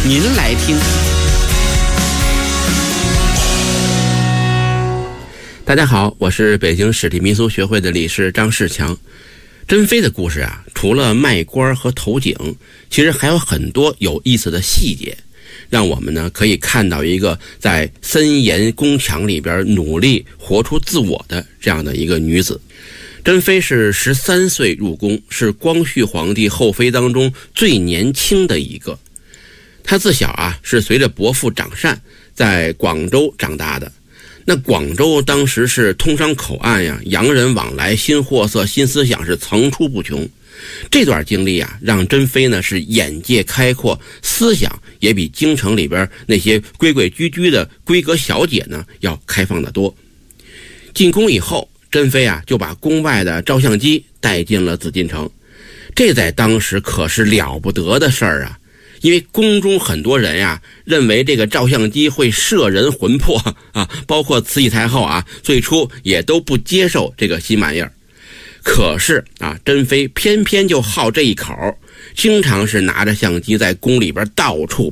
您来听。大家好，我是北京史地民俗学会的理事张世强。珍妃的故事啊，除了卖官和投井，其实还有很多有意思的细节，让我们呢可以看到一个在森严宫墙里边努力活出自我的这样的一个女子。珍妃是13岁入宫，是光绪皇帝后妃当中最年轻的一个。她自小啊是随着伯父长善在广州长大的。那广州当时是通商口岸呀，洋人往来，新货色、新思想是层出不穷。这段经历啊，让珍妃呢是眼界开阔，思想也比京城里边那些规规矩矩的闺阁小姐呢要开放得多。进宫以后，珍妃啊就把宫外的照相机带进了紫禁城，这在当时可是了不得的事儿啊！因为宫中很多人呀认为这个照相机会摄人魂魄啊，包括慈禧太后啊，最初也都不接受这个新玩意儿。可是啊，珍妃偏偏就好这一口，经常是拿着相机在宫里边到处